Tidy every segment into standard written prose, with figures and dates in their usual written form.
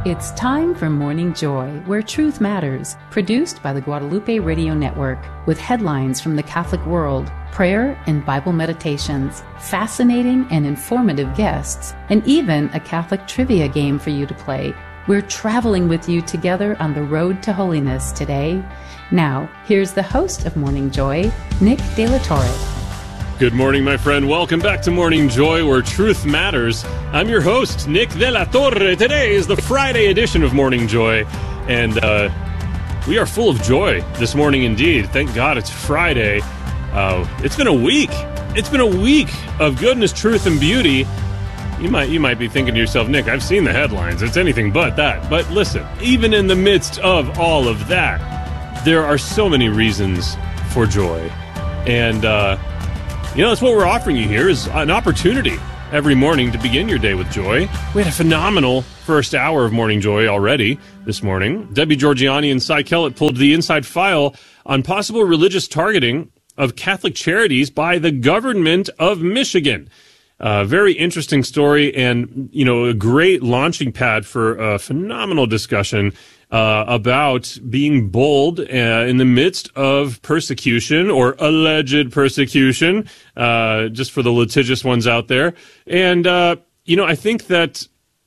It's time for Morning Joy, where truth matters, produced by the Guadalupe Radio Network, with headlines from the Catholic world, prayer and Bible meditations, fascinating and informative guests, and even a Catholic trivia game for you to play. We're traveling with you together on the road to holiness today. Now, here's the host of Morning Joy, Nick De La Torre. Good morning, my friend. Welcome back to Morning Joy, where truth matters. I'm your host, Nick De La Torre. Today is the Friday edition of Morning Joy, and we are full of joy this morning indeed. Thank God it's Friday. It's been a week. It's been a week of goodness, truth, and beauty. You might be thinking to yourself, Nick, I've seen the headlines. It's anything but that. But listen, even in the midst of all of that, there are so many reasons for joy. And, that's what we're offering you here is an opportunity every morning to begin your day with joy. We had a phenomenal first hour of Morning Joy already this morning. Debbie Georgiani and Cy Kellett pulled the inside file on possible religious targeting of Catholic charities by the government of Michigan. Very interesting story and, a great launching pad for a phenomenal discussion about being bold in the midst of persecution or alleged persecution, just for the litigious ones out there. And, I think that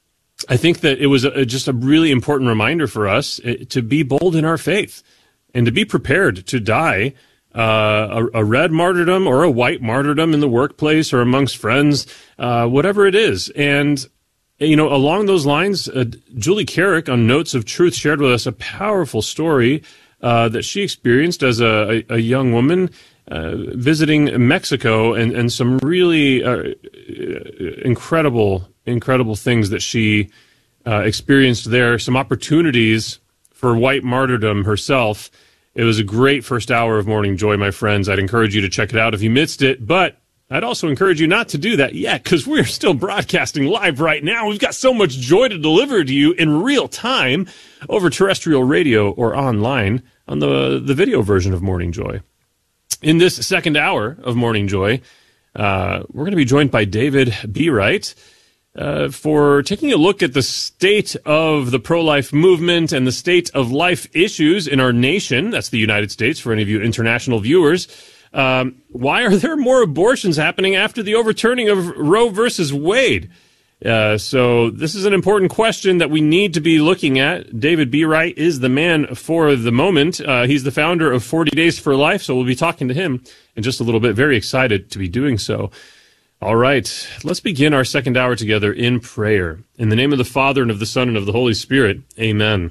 it was just a really important reminder for us to be bold in our faith and to be prepared to die a red martyrdom or a white martyrdom in the workplace or amongst friends, whatever it is. And, along those lines, Julie Carrick on Notes of Truth shared with us a powerful story that she experienced as a young woman visiting Mexico and some really incredible things that she experienced there, some opportunities for white martyrdom herself. It was a great first hour of Morning Joy, my friends. I'd encourage you to check it out if you missed it, but I'd also encourage you not to do that yet, because we're still broadcasting live right now. We've got so much joy to deliver to you in real time over terrestrial radio or online on the video version of Morning Joy. In this second hour of Morning Joy, we're going to be joined by David Bereit for taking a look at the state of the pro-life movement and the state of life issues in our nation. That's the United States, for any of you international viewers. Why are there more abortions happening after the overturning of Roe versus Wade? So this is an important question that we need to be looking at. David Bereit is the man for the moment. He's the founder of 40 Days for Life, so we'll be talking to him in just a little bit. Very excited to be doing so. All right, let's begin our second hour together in prayer. In the name of the Father, and of the Son, and of the Holy Spirit, amen.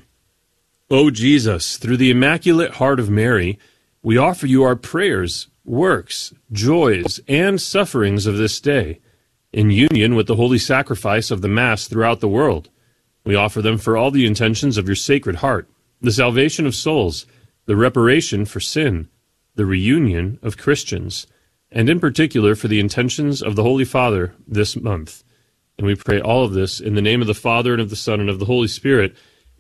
O Jesus, through the Immaculate Heart of Mary, we offer you our prayers, works, joys, and sufferings of this day, in union with the holy sacrifice of the Mass throughout the world. We offer them for all the intentions of your Sacred Heart, the salvation of souls, the reparation for sin, the reunion of Christians, and in particular for the intentions of the Holy Father this month. And we pray all of this in the name of the Father, and of the Son, and of the Holy Spirit.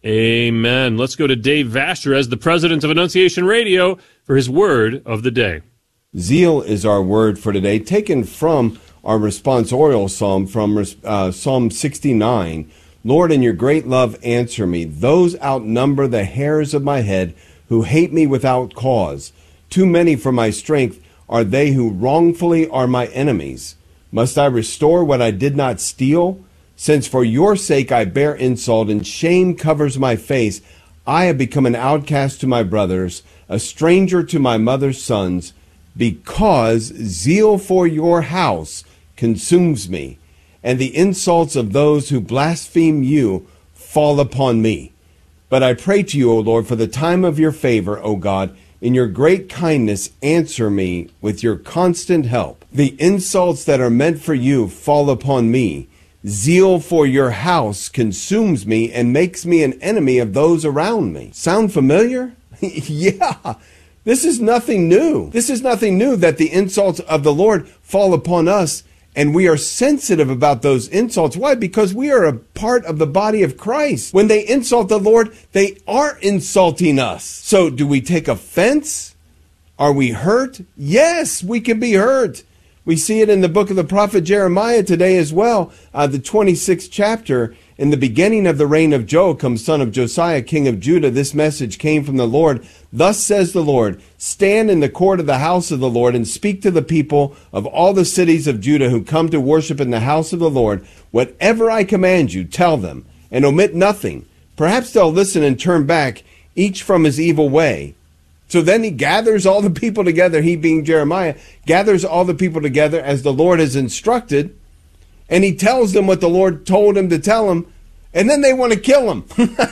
Amen. Let's go to Dave Vasher as the president of Annunciation Radio for his word of the day. Zeal is our word for today, taken from our responsorial psalm from Psalm 69. Lord, in your great love, answer me. Those outnumber the hairs of my head who hate me without cause. Too many for my strength are they who wrongfully are my enemies. Must I restore what I did not steal? Since for your sake I bear insult and shame covers my face, I have become an outcast to my brothers, a stranger to my mother's sons, because zeal for your house consumes me, and the insults of those who blaspheme you fall upon me. But I pray to you, O Lord, for the time of your favor, O God, in your great kindness, answer me with your constant help. The insults that are meant for you fall upon me. Zeal for your house consumes me and makes me an enemy of those around me. Sound familiar? Yeah. This is nothing new. This is nothing new that the insults of the Lord fall upon us, and we are sensitive about those insults. Why? Because we are a part of the body of Christ. When they insult the Lord, they are insulting us. So do we take offense? Are we hurt? Yes, we can be hurt. We see it in the book of the prophet Jeremiah today as well, the 26th chapter. In the beginning of the reign of Joachim, son of Josiah, king of Judah, this message came from the Lord. Thus says the Lord, stand in the court of the house of the Lord and speak to the people of all the cities of Judah who come to worship in the house of the Lord. Whatever I command you, tell them, and omit nothing. Perhaps they'll listen and turn back, each from his evil way. So then he gathers all the people together, he being Jeremiah, gathers all the people together as the Lord has instructed, and he tells them what the Lord told him to tell them, and then they want to kill him.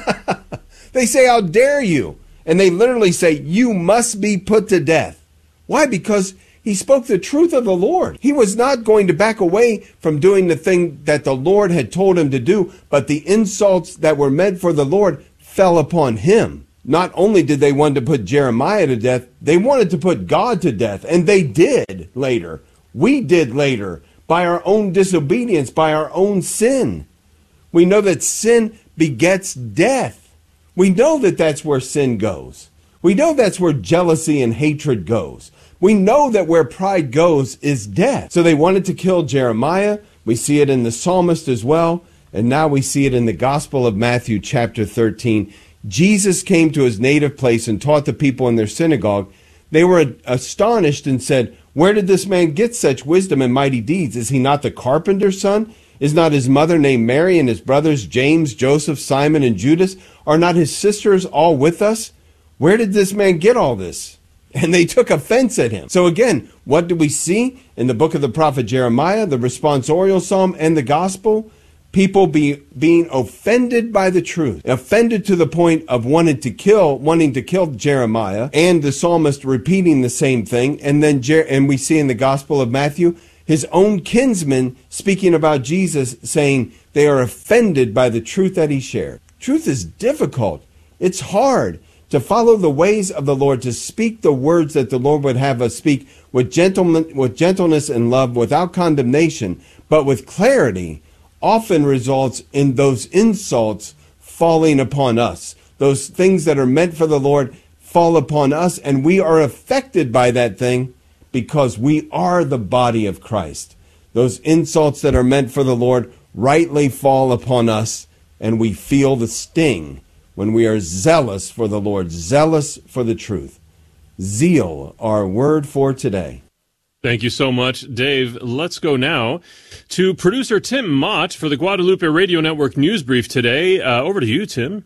They say, how dare you? And they literally say, you must be put to death. Why? Because he spoke the truth of the Lord. He was not going to back away from doing the thing that the Lord had told him to do, but the insults that were meant for the Lord fell upon him. Not only did they want to put Jeremiah to death, they wanted to put God to death, and they did later. We did later. By our own disobedience, by our own sin. We know that sin begets death. We know that that's where sin goes. We know that's where jealousy and hatred goes. We know that where pride goes is death. So they wanted to kill Jeremiah. We see it in the psalmist as well. And now we see it in the Gospel of Matthew chapter 13. Jesus came to his native place and taught the people in their synagogue. They were astonished and said, where did this man get such wisdom and mighty deeds? Is he not the carpenter's son? Is not his mother named Mary, and his brothers James, Joseph, Simon, and Judas? Are not his sisters all with us? Where did this man get all this? And they took offense at him. So again, what do we see in the book of the prophet Jeremiah, the responsorial psalm, and the gospel? People being offended by the truth, offended to the point of wanting to kill Jeremiah, and the psalmist repeating the same thing. And then and we see in the Gospel of Matthew, his own kinsmen speaking about Jesus, saying they are offended by the truth that he shared. Truth is difficult. It's hard to follow the ways of the Lord, to speak the words that the Lord would have us speak with gentleness and love, without condemnation, but with clarity. Often results in those insults falling upon us. Those things that are meant for the Lord fall upon us, and we are affected by that thing because we are the body of Christ. Those insults that are meant for the Lord rightly fall upon us, and we feel the sting when we are zealous for the Lord, zealous for the truth. Zeal, our word for today. Thank you so much, Dave. Let's go now to producer Tim Mott for the Guadalupe Radio Network News Brief today. Over to you, Tim.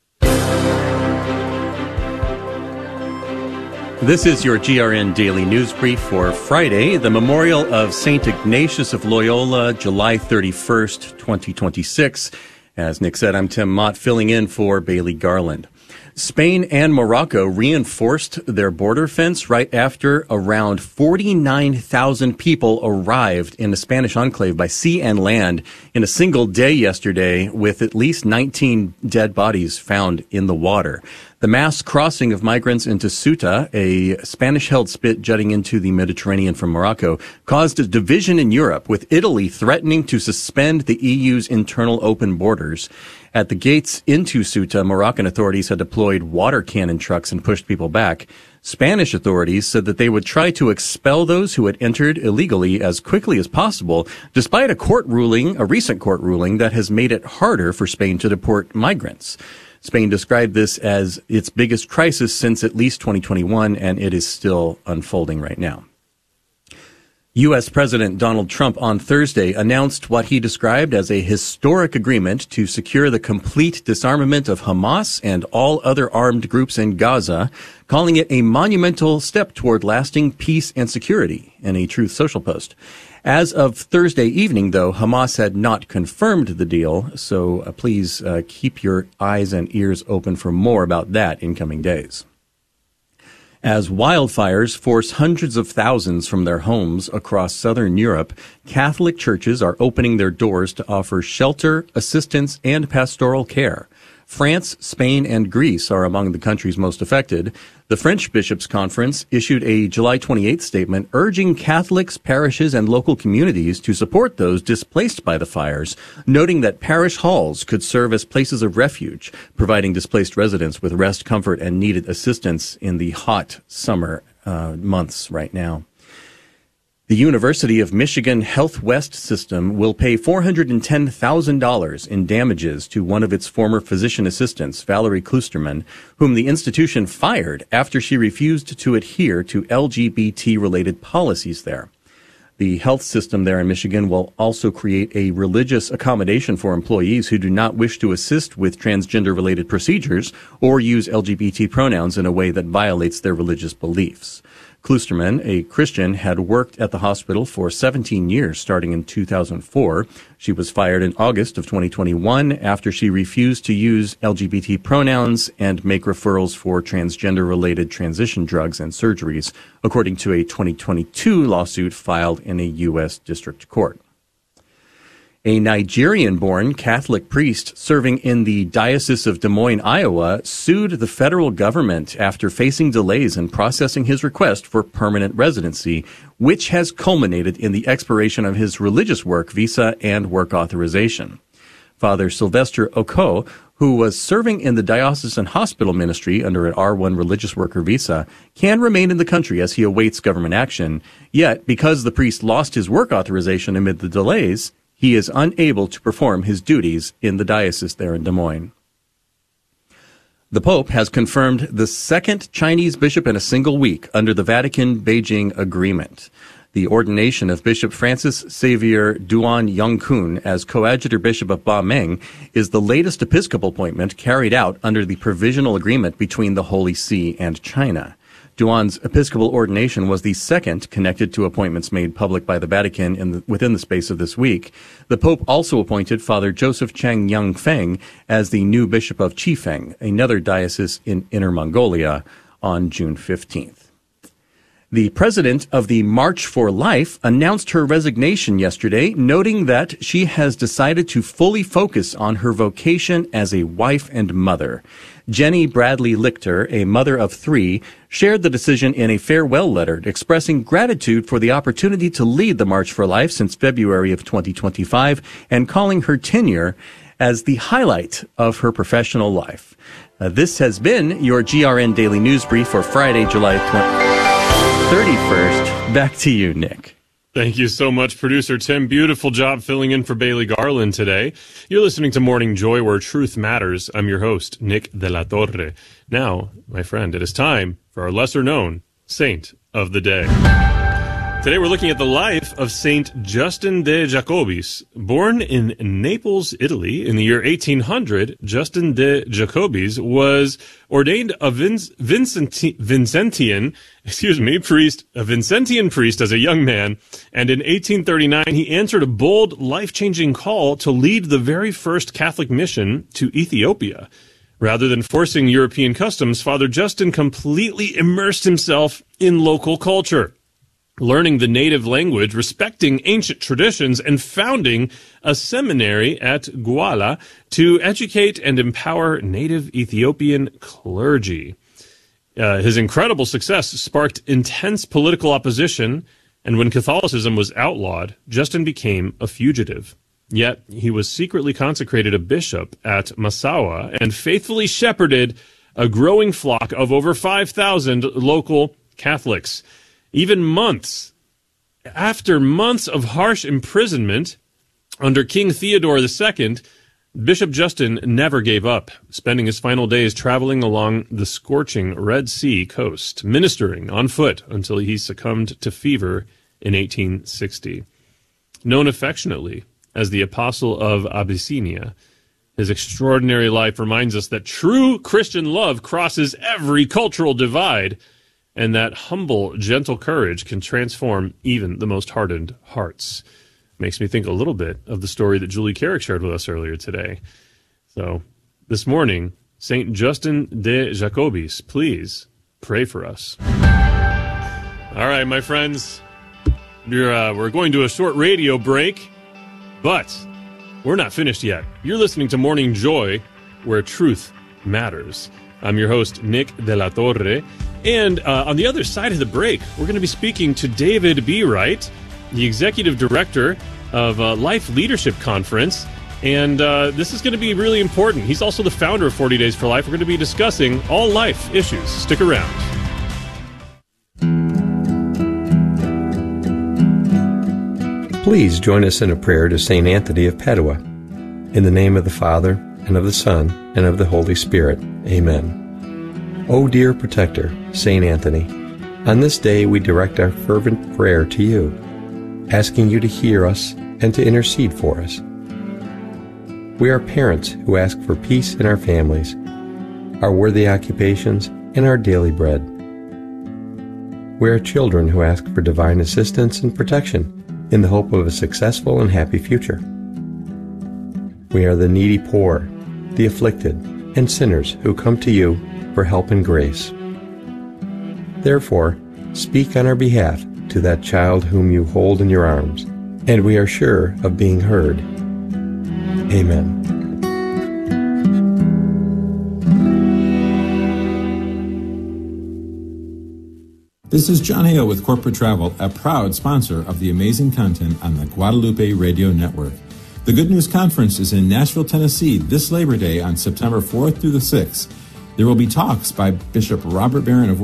This is your GRN Daily News Brief for Friday, the memorial of St. Ignatius of Loyola, July 31st, 2026. As Nick said, I'm Tim Mott, filling in for Bailey Garland. Spain and Morocco reinforced their border fence right after around 49,000 people arrived in the Spanish enclave by sea and land in a single day yesterday, with at least 19 dead bodies found in the water. The mass crossing of migrants into Ceuta, a Spanish-held spit jutting into the Mediterranean from Morocco, caused a division in Europe, with Italy threatening to suspend the EU's internal open borders. At the gates into Ceuta, Moroccan authorities had deployed water cannon trucks and pushed people back. Spanish authorities said that they would try to expel those who had entered illegally as quickly as possible, despite a recent court ruling that has made it harder for Spain to deport migrants. Spain described this as its biggest crisis since at least 2021, and it is still unfolding right now. U.S. President Donald Trump on Thursday announced what he described as a historic agreement to secure the complete disarmament of Hamas and all other armed groups in Gaza, calling it a monumental step toward lasting peace and security in a Truth Social post. As of Thursday evening, though, Hamas had not confirmed the deal, so please keep your eyes and ears open for more about that in coming days. As wildfires force hundreds of thousands from their homes across southern Europe, Catholic churches are opening their doors to offer shelter, assistance, and pastoral care. France, Spain, and Greece are among the countries most affected. The French Bishops' Conference issued a July 28th statement urging Catholics, parishes, and local communities to support those displaced by the fires, noting that parish halls could serve as places of refuge, providing displaced residents with rest, comfort, and needed assistance in the hot summer months right now. The University of Michigan Health West system will pay $410,000 in damages to one of its former physician assistants, Valerie Klusterman, whom the institution fired after she refused to adhere to LGBT-related policies there. The health system there in Michigan will also create a religious accommodation for employees who do not wish to assist with transgender-related procedures or use LGBT pronouns in a way that violates their religious beliefs. Klusterman, a Christian, had worked at the hospital for 17 years, starting in 2004. She was fired in August of 2021 after she refused to use LGBT pronouns and make referrals for transgender-related transition drugs and surgeries, according to a 2022 lawsuit filed in a U.S. district court. A Nigerian-born Catholic priest serving in the Diocese of Des Moines, Iowa, sued the federal government after facing delays in processing his request for permanent residency, which has culminated in the expiration of his religious work visa and work authorization. Father Sylvester Oko, who was serving in the diocesan hospital ministry under an R1 religious worker visa, can remain in the country as he awaits government action. Yet, because the priest lost his work authorization amid the delays, he is unable to perform his duties in the diocese there in Des Moines. The Pope has confirmed the second Chinese bishop in a single week under the Vatican-Beijing Agreement. The ordination of Bishop Francis Xavier Duan Yongkun as Coadjutor Bishop of Bameng is the latest episcopal appointment carried out under the provisional agreement between the Holy See and China. Duan's episcopal ordination was the second connected to appointments made public by the Vatican within the space of this week. The Pope also appointed Father Joseph Chang Yang Feng as the new Bishop of Chifeng, another diocese in Inner Mongolia, on June 15th. The president of the March for Life announced her resignation yesterday, noting that she has decided to fully focus on her vocation as a wife and mother. Jenny Bradley Lichter, a mother of 3, shared the decision in a farewell letter, expressing gratitude for the opportunity to lead the March for Life since February of 2025 and calling her tenure as the highlight of her professional life. This has been your GRN Daily News Brief for Friday, July 31st. Back to you, Nick. Thank you so much, Producer Tim. Beautiful job filling in for Bailey Garland today. You're listening to Morning Joy, where truth matters. I'm your host, Nick de la Torre. Now, my friend, it is time for our lesser-known saint of the day. Today we're looking at the life of Saint Justin de Jacobis. Born in Naples, Italy, in the year 1800, Justin de Jacobis was ordained a Vincentian priest as a young man, and in 1839 he answered a bold, life-changing call to lead the very first Catholic mission to Ethiopia. Rather than forcing European customs, Father Justin completely immersed himself in local culture, learning the native language, respecting ancient traditions, and founding a seminary at Douala to educate and empower native Ethiopian clergy. His incredible success sparked intense political opposition, and when Catholicism was outlawed, Justin became a fugitive. Yet he was secretly consecrated a bishop at Massawa and faithfully shepherded a growing flock of over 5,000 local Catholics. Even after months of harsh imprisonment under King Theodore II, Bishop Justin never gave up, spending his final days traveling along the scorching Red Sea coast, ministering on foot until he succumbed to fever in 1860. Known affectionately as the Apostle of Abyssinia, his extraordinary life reminds us that true Christian love crosses every cultural divide, and that humble, gentle courage can transform even the most hardened hearts. Makes me think a little bit of the story that Julie Carrick shared with us earlier today. So, this morning, Saint Justin de Jacobis, please pray for us. All right, my friends, we're going to a short radio break, but we're not finished yet. You're listening to Morning Joy, where truth matters. I'm your host, Nick de la Torre. And on the other side of the break, we're going to be speaking to David B. Wright, the Executive Director of Life Leadership Conference. And this is going to be really important. He's also the founder of 40 Days for Life. We're going to be discussing all life issues. Stick around. Please join us in a prayer to St. Anthony of Padua. In the name of the Father, and of the Son, and of the Holy Spirit. Amen. O dear protector, St. Anthony, on this day we direct our fervent prayer to you, asking you to hear us and to intercede for us. We are parents who ask for peace in our families, our worthy occupations, and our daily bread. We are children who ask for divine assistance and protection in the hope of a successful and happy future. We are the needy poor, the afflicted, and sinners who come to you for help and grace. Therefore, speak on our behalf to that child whom you hold in your arms, and we are sure of being heard. Amen. This is John Hale with Corporate Travel, a proud sponsor of the amazing content on the Guadalupe Radio Network. The Good News Conference is in Nashville, Tennessee this Labor Day on September 4th through the 6th. There will be talks by Bishop Robert Barron of